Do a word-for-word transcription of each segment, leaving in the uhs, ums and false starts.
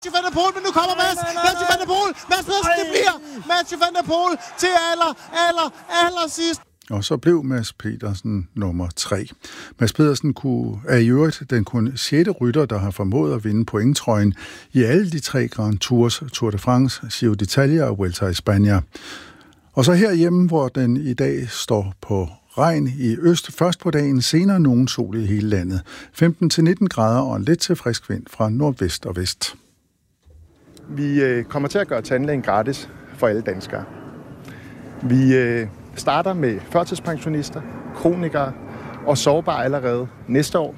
Mathieu van der Poel, men nu kommer Mads. Mathieu van der Poel. Mads Pedersen, det bliver Mathieu van der Poel til aller, aller, aller sidst. Og så blev Mads Pedersen nummer tre. Mads Pedersen kunne, er i øvrigt den kun sjette rytter, der har formået at vinde pointtrøjen i alle de tre Grand Tours, Tour de France, Giro d'Italia og Vuelta a España. Og så herhjemme, hvor den i dag står på regn i øst, først på dagen, senere nogen sol i hele landet. femten til nitten grader og en let til frisk vind fra nordvest og vest. Vi kommer til at gøre tandlægen gratis for alle danskere. Vi starter med førtidspensionister, kronikere og sårbare allerede næste år.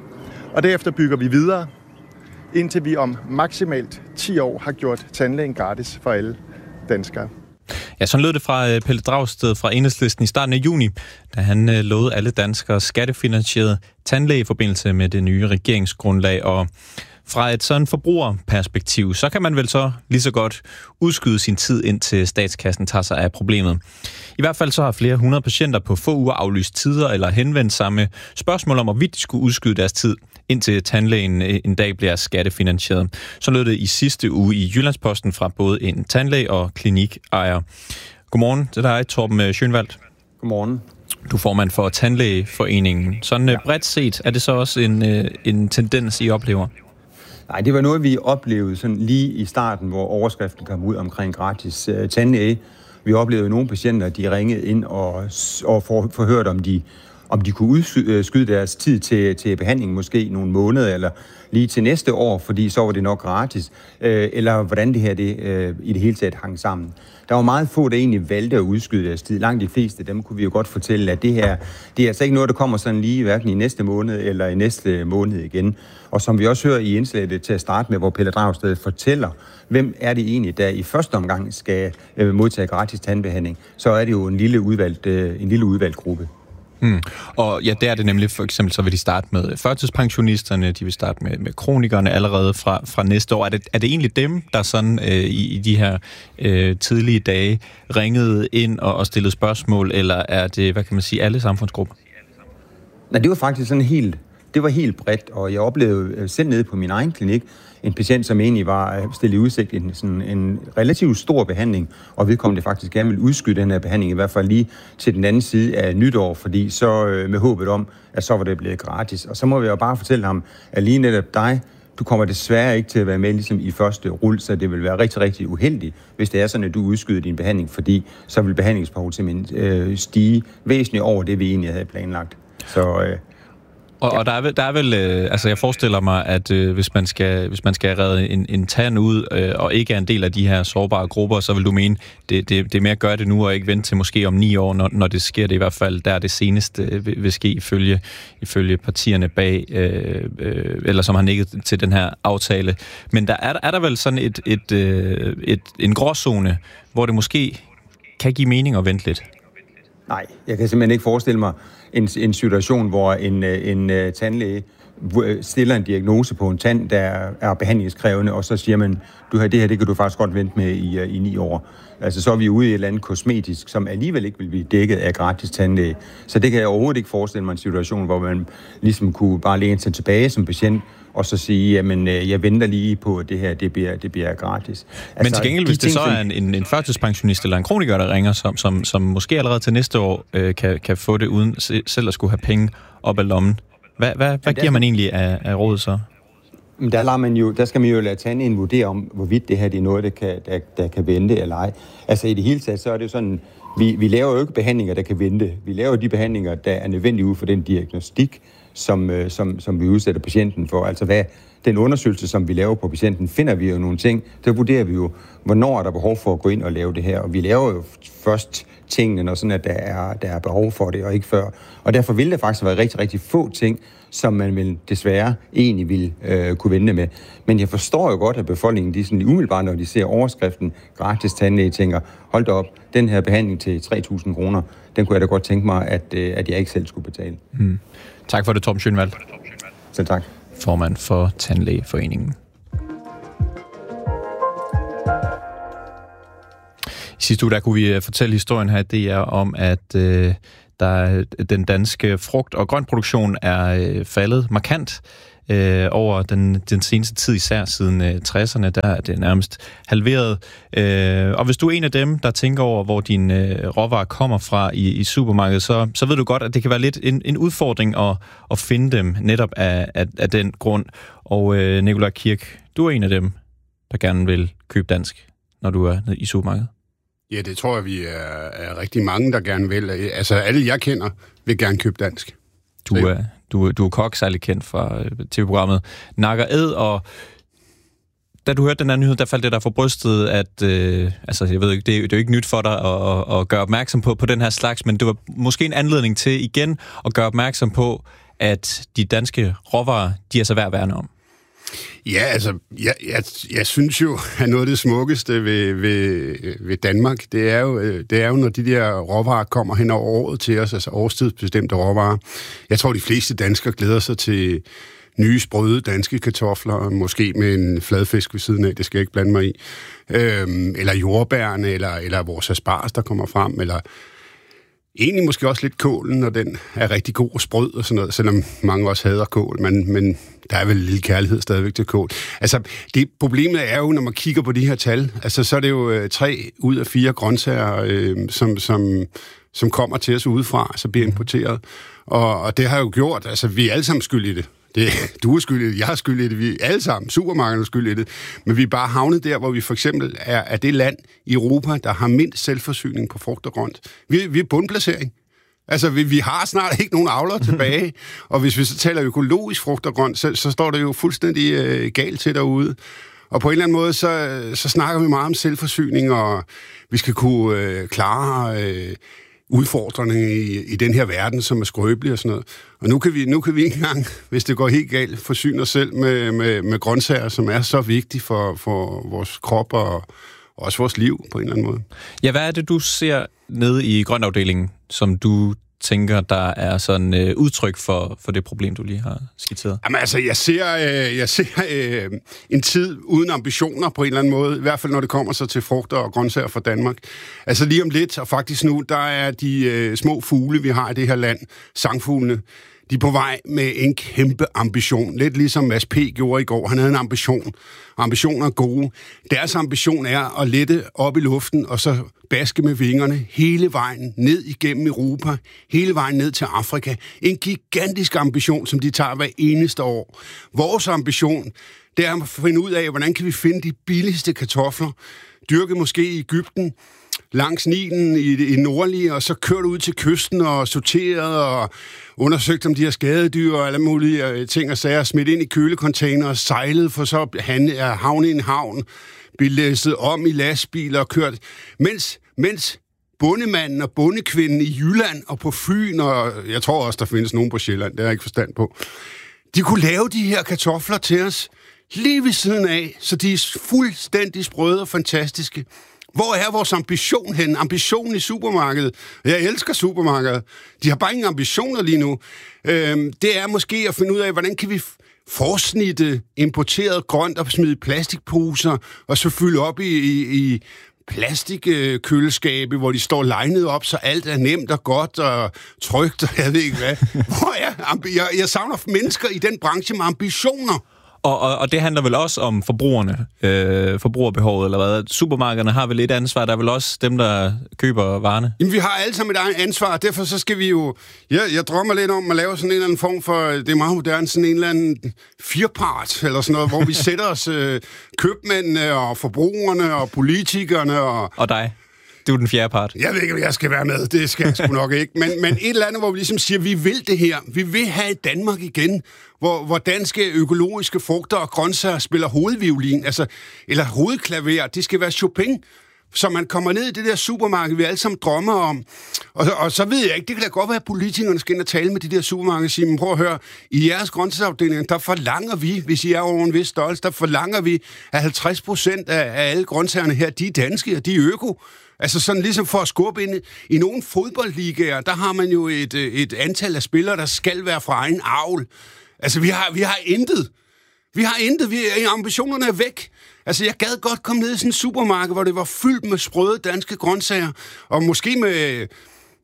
Og derefter bygger vi videre, indtil vi om maksimalt ti år har gjort tandlægen gratis for alle danskere. Ja, sådan lød det fra Pelle Dragsted fra Enhedslisten i starten af juni, da han lovede alle danskere skattefinansieret tandlæge i forbindelse med det nye regeringsgrundlag. Og fra et sådan forbrugerperspektiv, så kan man vel så lige så godt udskyde sin tid, indtil statskassen tager sig af problemet. I hvert fald så har flere hundrede patienter på få uger aflyst tider eller henvendt sig med spørgsmål om, hvorvidt de skulle udskyde deres tid, indtil tandlægen en dag bliver skattefinansieret. Så lød det i sidste uge i Jyllandsposten fra både en tandlæge og klinikejer. Godmorgen til dig, Torben Schönwald. Godmorgen. Du er formand for Tandlægeforeningen. Sådan ja. Bredt set, er det så også en, en tendens, I oplever? Nej, det var noget, vi oplevede sådan lige i starten, hvor overskriften kom ud omkring gratis uh, tandlæge. Vi oplevede nogle patienter, de ringede ind og, og for, forhørte, om de, om de kunne udskyde deres tid til, til behandling, måske nogle måneder eller lige til næste år, fordi så var det nok gratis, øh, eller hvordan det her det, øh, i det hele taget hang sammen. Der var meget få, der egentlig valgte at udskyde deres tid. Langt de fleste, dem kunne vi jo godt fortælle, at det her, det er altså ikke noget, der kommer sådan lige hverken i næste måned eller i næste måned igen. Og som vi også hører i indslaget til at starte med, hvor Pelle Dragsted fortæller, hvem er det egentlig, der i første omgang skal øh, modtage gratis tandbehandling, så er det jo en lille udvalgt, øh, en lille udvalgt gruppe. Hmm. Og ja, der er det nemlig for eksempel, så vil de starte med førtidspensionisterne, de vil starte med, med kronikerne allerede fra, fra næste år. Er det, er det egentlig dem, der sådan øh, i, i de her øh, tidlige dage ringede ind og, og stillede spørgsmål, eller er det, hvad kan man sige, alle samfundsgrupper? Nej, det var faktisk sådan helt, det var helt bredt, og jeg oplevede selv nede på min egen klinik, en patient, som egentlig var stillet i udsigt en, sådan en relativt stor behandling, og vedkommende faktisk gerne vil udskyde den her behandling, i hvert fald lige til den anden side af nytår, fordi så med håbet om, at så var det blevet gratis. Og så må vi jo bare fortælle ham, at lige netop dig, du kommer desværre ikke til at være med ligesom i første rul, så det vil være rigtig, rigtig uheldigt, hvis det er sådan, at du udskyder din behandling, fordi så vil behandlingsbehovet simpelthen øh, stige væsentligt over det, vi egentlig havde planlagt. Så øh, Og, ja. og der er vel, der er vel øh, altså jeg forestiller mig, at øh, hvis man skal hvis man skal redde en, en tand ud øh, og ikke er en del af de her sårbare grupper, så vil du mene, det, det, det er med at gøre det nu og ikke vente til måske om ni år, når, når det sker. Det i hvert fald der er det seneste øh, vil, vil ske ifølge ifølge partierne bag øh, øh, eller som har nikket til den her aftale. Men der er, er der vel sådan et et, øh, et en gråzone, hvor det måske kan give mening at vente lidt. Nej, jeg kan simpelthen ikke forestille mig en, en situation, hvor en, en, en tandlæge stiller en diagnose på en tand, der er behandlingskrævende, og så siger man, du har det her, det kan du faktisk godt vente med i, i ni år. Altså så er vi ude i et eller andet kosmetisk, som alligevel ikke vil blive dækket af gratis tandlæge. Så det kan jeg overhovedet ikke forestille mig en situation, hvor man ligesom kunne bare læne sig tilbage som patient, og så sige, jamen, jeg venter lige på, at det her, det bliver, det bliver gratis. Altså, men til gengæld, hvis det så er en, en, en førtidspensionist eller en kroniker, der ringer, som, som, som måske allerede til næste år øh, kan, kan få det uden selv at skulle have penge op af lommen, hvad, hvad, hvad giver man egentlig af, af råd så? Der, lader man jo, der skal man jo lade tandlægen vurdere om, hvorvidt det her det er noget, der kan, der, der kan vente eller ej. Altså i det hele taget, så er det jo sådan, vi, vi laver jo ikke behandlinger, der kan vente. Vi laver de behandlinger, der er nødvendige ud for den diagnostik, som, som, som vi udsætter patienten for. Altså hvad den undersøgelse, som vi laver på patienten, finder vi jo nogle ting. Der vurderer vi jo, hvornår er der behov for at gå ind og lave det her. Og vi laver jo først tingene, når sådan, at der er, der er behov for det, og ikke før. Og derfor vil der faktisk være rigtig, rigtig få ting, som man vil desværre egentlig vil øh, kunne vente med. Men jeg forstår jo godt, at befolkningen, de sådan umiddelbart, når de ser overskriften gratis tandlæge, tænker, hold da op, den her behandling til tre tusind kroner, den kunne jeg da godt tænke mig, at, øh, at jeg ikke selv skulle betale. Hmm. Tak for det, Torben Schönwald. Selv tak. Formand for Tandlægeforeningen. I sidste uge, der kunne vi fortælle historien her, det er om, at øh, der, den danske frugt- og grøntproduktion er øh, faldet markant. øh, over den, den seneste tid, især siden øh, tresserne, der er det nærmest halveret. Øh, og hvis du er en af dem, der tænker over, hvor dine øh, råvarer kommer fra i, i supermarkedet, så, så ved du godt, at det kan være lidt en, en udfordring at, at finde dem netop af, af, af den grund. Og øh, Nikolaj Kirk, du er en af dem, der gerne vil købe dansk, når du er nede i supermarkedet. Ja, det tror jeg, vi er, er rigtig mange, der gerne vil. Altså, alle jeg kender vil gerne købe dansk. Du er, du, du er kok, særlig kendt fra T V-programmet Nakker Æd, og da du hørte den her nyhed, der faldt det der for brystet, at, øh, altså, jeg ved ikke, det er, det er jo ikke nyt for dig at, at, at gøre opmærksom på, på den her slags, men det var måske en anledning til igen at gøre opmærksom på, at de danske råvarer, de er så værd at værne om. Ja, altså, jeg, jeg, jeg synes jo, at noget af det smukkeste ved, ved, ved Danmark, det er, jo, det er jo, når de der råvarer kommer hen over året til os, altså årstidsbestemte råvarer. Jeg tror, de fleste danskere glæder sig til nye, sprøde danske kartofler, måske med en fladfisk ved siden af, det skal jeg ikke blande mig i, øhm, eller jordbærne, eller, eller vores asparges, der kommer frem, eller egentlig måske også lidt kålen, når den er rigtig god og sprød og sådan noget, selvom mange også hader kål, men, men der er vel en lille kærlighed stadigvæk til kål. Altså, det problemet er jo, når man kigger på de her tal, altså så er det jo øh, tre ud af fire grøntsager, øh, som, som, som kommer til os udefra, så bliver importeret. Og, og det har jo gjort, altså vi er alle sammen skyld i det. Det, du er skyld i det, jeg er skyld i det, vi er alle sammen, supermarkederne er skyld i det, men vi er bare havnet der, hvor vi for eksempel er, er det land i Europa, der har mindst selvforsyning på frugt og grønt. Vi, vi er bundplacering. Altså, vi, vi har snart ikke nogen avler tilbage, og hvis vi så taler økologisk frugt og grønt, så, så står det jo fuldstændig øh, galt til derude. Og på en eller anden måde, så, så snakker vi meget om selvforsyning, og vi skal kunne øh, klare øh, udfordringer i, i den her verden, som er skrøbelig og sådan noget. Og nu kan vi, nu kan vi ikke engang, hvis det går helt galt, forsyne os selv med, med, med grøntsager, som er så vigtige for, for vores krop og også vores liv på en eller anden måde. Ja, hvad er det, du ser nede i grøntafdelingen, som du tænker, der er sådan øh, udtryk for, for det problem, du lige har skitseret? Jamen altså, jeg ser, øh, jeg ser øh, en tid uden ambitioner på en eller anden måde, i hvert fald når det kommer så til frugter og grøntsager fra Danmark. Altså lige om lidt, og faktisk nu, der er de øh, små fugle, vi har i det her land, sangfuglene, de er på vej med en kæmpe ambition. Lidt ligesom Mads P. gjorde i går. Han havde en ambition. Ambitioner er gode. Deres ambition er at lette op i luften og så baske med vingerne hele vejen ned igennem Europa, hele vejen ned til Afrika. En gigantisk ambition, som de tager hver eneste år. Vores ambition, det er at finde ud af, hvordan kan vi finde de billigste kartofler, dyrket måske i Egypten, langs Nilen i det nordlige, og så kørt ud til kysten og sorteret og undersøgt om de her skadedyr og alle mulige ting og sager, smidt ind i kølecontainer og sejlet for så at havne i en havn, blive læsset om i lastbiler og kørt, mens, mens bondemanden og bondekvinden i Jylland og på Fyn, og jeg tror også, der findes nogen på Sjælland, det har jeg ikke forstand på, de kunne lave de her kartofler til os lige ved siden af, så de er fuldstændig sprøde og fantastiske. Hvor er vores ambition hen? Ambitionen i supermarkedet. Jeg elsker supermarkedet. De har bare ingen ambitioner lige nu. Øhm, det er måske at finde ud af, hvordan kan vi forsnitte importeret grønt og smide plastikposer, og så fylde op i, i, i plastikkøleskabe, hvor de står legnet op, så alt er nemt og godt og trygt, og jeg ved ikke hvad. Hvor er jeg, jeg savner mennesker i den branche med ambitioner. Og, og, og det handler vel også om forbrugerne, øh, forbrugerbehovet, eller hvad? Supermarkederne har vel et ansvar, der er vel også dem, der køber varerne? Jamen, vi har alle sammen et ansvar, og derfor så skal vi jo... Jeg, jeg drømmer lidt om at lave sådan en eller anden form for... Det er meget moderne, sådan en eller anden firpart, eller sådan noget, hvor vi sætter os øh, købmændene og forbrugerne og politikerne og... Og dig. Du er den fjerde part. Jeg ved ikke, om jeg skal være med. Det skal jeg sgu nok ikke. Men, men et eller andet, hvor vi ligesom siger, vi vil det her. Vi vil have et Danmark igen, hvor, hvor danske økologiske frugter og grøntsager spiller hovedviolin, altså, eller hovedklaver. Det skal være Chopin, så man kommer ned i det der supermarked, vi alle sammen drømmer om. Og, og så ved jeg ikke, det kan da godt være, at politikerne skal ind og tale med de der supermarkeder og sige, men prøv at høre, i jeres grøntsagsafdeling, der forlanger vi, hvis I er over en vis størrelse, der forlanger vi, at halvtreds procent af, af alle grøntsagerne her, de er danske, og de er øko. Altså sådan ligesom for at skubbe ind i nogle fodboldligaer, der har man jo et, et antal af spillere, der skal være fra egen avl. Altså vi har, vi har intet. Vi har intet. Vi, ambitionerne er væk. Altså jeg gad godt komme ned i sådan en supermarked, hvor det var fyldt med sprøde danske grøntsager, og måske med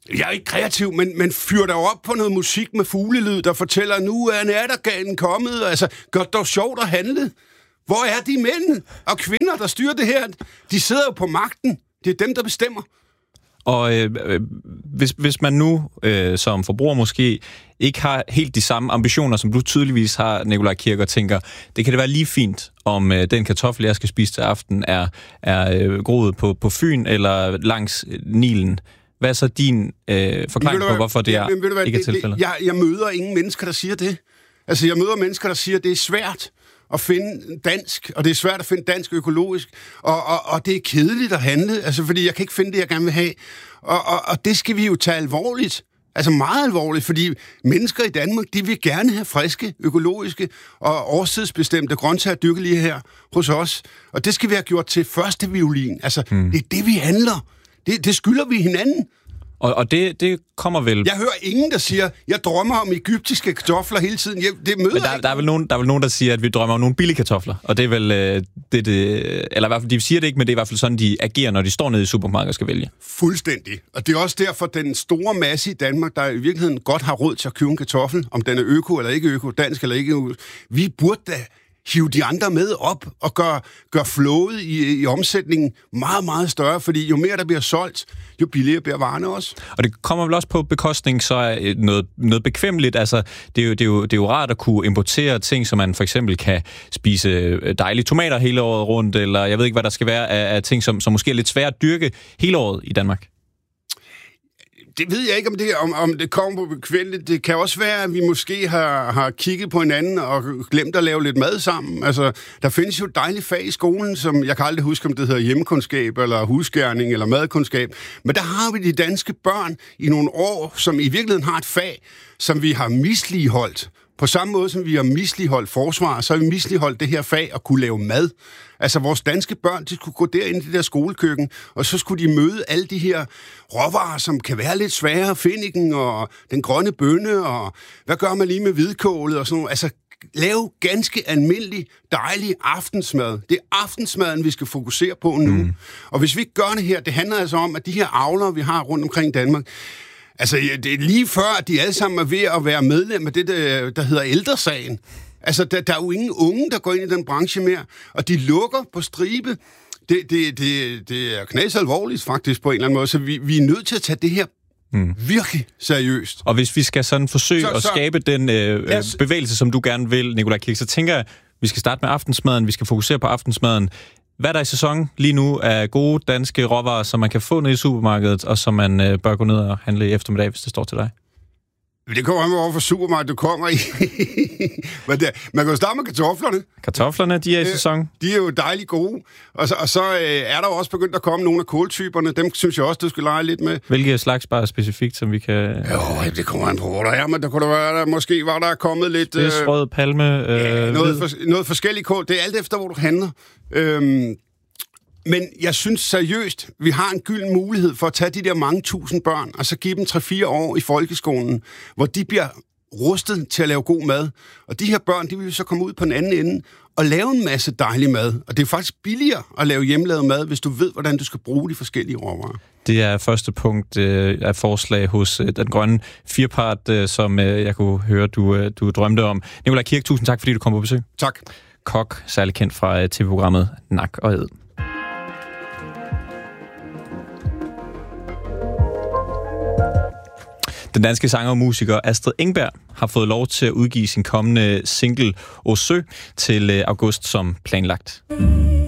Jeg er ikke kreativ, men, men fyr dig op på noget musik med fuglelyd, der fortæller, nu er nattergalen kommet. Altså, gør det dog sjovt at handle. Hvor er de mænd og kvinder, der styrer det her? De sidder jo på magten. Det er dem, der bestemmer. Og øh, hvis, hvis man nu øh, som forbruger måske ikke har helt de samme ambitioner, som du tydeligvis har, Nikolaj Kirk, og tænker, det kan det være lige fint, om øh, den kartoffel, jeg skal spise til aften, er, er øh, groet på, på Fyn eller langs Nilen. Hvad er så din øh, forklaring på, hvorfor det er, ja, men, hvad, ikke er tilfældet? Jeg, jeg møder ingen mennesker, der siger det. Altså, jeg møder mennesker, der siger, at det er svært at finde dansk, og det er svært at finde dansk økologisk, og, og, og det er kedeligt at handle, altså, fordi jeg kan ikke finde det, jeg gerne vil have. Og, og, og det skal vi jo tage alvorligt. Altså meget alvorligt, fordi mennesker i Danmark, de vil gerne have friske, økologiske og årstidsbestemte grøntsager dyrket lige her hos os. Og det skal vi have gjort til første violin. Altså, hmm. det er det, vi handler. Det, det skylder vi hinanden. Og, og det, det kommer vel... Jeg hører ingen, der siger, jeg drømmer om egyptiske kartofler hele tiden. Jeg, det møder Men der, der, er vel nogen, der er vel nogen, der siger, at vi drømmer om nogle billige kartofler. Og det er vel... Øh, det, det, eller i hvert fald, de siger det ikke, men det er i hvert fald sådan, de agerer, når de står nede i supermarkedet og skal vælge. Fuldstændig. Og det er også derfor, den store masse i Danmark, der i virkeligheden godt har råd til at købe en kartoffel, om den er øko eller ikke øko, dansk eller ikke øko. Vi burde da hive de andre med op og gøre, gøre flowet i, i omsætningen meget, meget større, fordi jo mere der bliver solgt, jo billigere bliver varerne også. Og det kommer vel også på bekostning, så er noget, noget bekvemmeligt. Altså, det er, jo, det, er jo, det er jo rart at kunne importere ting, så man for eksempel kan spise dejlige tomater hele året rundt, eller jeg ved ikke, hvad der skal være af, af ting, som, som måske er lidt svært at dyrke hele året i Danmark. Det ved jeg ikke, om det, om, om det kommer på bekvemmeligt. Det kan også være, at vi måske har, har kigget på hinanden og glemt at lave lidt mad sammen. Altså, der findes jo et dejligt fag i skolen, som jeg kan aldrig huske, om det hedder hjemmekundskab, eller husgerning, eller madkundskab. Men der har vi de danske børn i nogle år, som i virkeligheden har et fag, som vi har misligeholdt. På samme måde, som vi har misligeholdt forsvar, så har vi misligeholdt det her fag at kunne lave mad. Altså, vores danske børn, de skulle gå derind i det der skolekøkken, og så skulle de møde alle de her råvarer, som kan være lidt svære, finniken og den grønne bønne, og hvad gør man lige med hvidkålet og sådan noget. Altså, lave ganske almindelig, dejlig aftensmad. Det er aftensmaden, vi skal fokusere på nu. Mm. Og hvis vi ikke gør det her, det handler altså om, at de her avlere, vi har rundt omkring Danmark, altså, det er lige før, at de alle sammen er ved at være medlem af det, der, der hedder Ældresagen. Altså, der, der er jo ingen unge, der går ind i den branche mere, og de lukker på stribe. Det, det, det, det er knas alvorligt, faktisk, på en eller anden måde, så vi, vi er nødt til at tage det her mm. virkelig seriøst. Og hvis vi skal sådan forsøge så, at så, skabe den øh, yes. bevægelse, som du gerne vil, Nikolaj Kirk, så tænker jeg, vi skal starte med aftensmaden, vi skal fokusere på aftensmaden. Hvad er der i sæson lige nu af gode danske råvarer, som man kan få ned i supermarkedet, og som man øh, bør gå ned og handle i eftermiddag, hvis det står til dig? Det kommer an på, hvorfor supermarkedet du kommer i. Men det, man kan jo starte med kartoflerne. Kartoflerne, de er i sæson. De er jo dejligt gode. Og så, og så øh, er der jo også begyndt at komme nogle af kåltyperne. Dem synes jeg også, du skal lege lidt med. Hvilke slags bare specifikt, som vi kan... Jo, det kommer an på, hvor der er. Men der kunne der være, der måske var der kommet lidt... Det er rød palme... Øh, ja, noget, for, noget forskelligt kål. Det er alt efter, hvor du handler. Øhm, Men jeg synes seriøst, vi har en gylden mulighed for at tage de der mange tusind børn, og så give dem tre fire år i folkeskolen, hvor de bliver rustet til at lave god mad. Og de her børn, de vil så komme ud på den anden ende og lave en masse dejlig mad. Og det er faktisk billigere at lave hjemmelavet mad, hvis du ved, hvordan du skal bruge de forskellige råvarer. Det er første punkt øh, af forslag hos øh, den grønne firepart, øh, som øh, jeg kunne høre, du, øh, du drømte om. Nikolaj Kirk, tusind tak, fordi du kom på besøg. Tak. Kok, særlig kendt fra øh, T V-programmet Nak og Æd. Den danske sanger og musiker Astrid Engberg har fået lov til at udgive sin kommende single Åsø til august som planlagt.